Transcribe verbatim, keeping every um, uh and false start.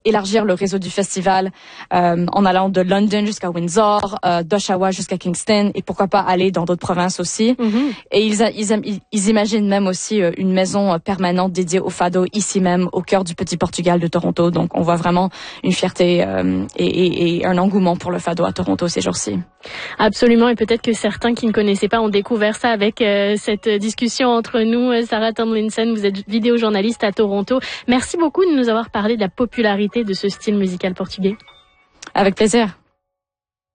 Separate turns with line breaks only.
élargir le réseau du festival euh, en allant de London jusqu'à Windsor, euh, d'Oshawa jusqu'à Kingston et pourquoi pas aller dans d'autres provinces aussi. Mm-hmm. Et ils, ils, ils imaginent même aussi euh, une maison euh, permanente dédiée au fado ici même, au cœur du petit Portugal de Toronto. Donc on voit vraiment une fierté euh, et, et, et un engouement pour le fado à Toronto ces jours-ci.
Absolument, et peut-être que certains qui ne connaissaient pas ont découvert ça avec euh, cette discussion entre nous. Sarah Tomlinson, vous êtes vidéojournaliste à Toronto. Merci beaucoup de nous avoir parlé de la popularité de ce style musical portugais.
Avec plaisir.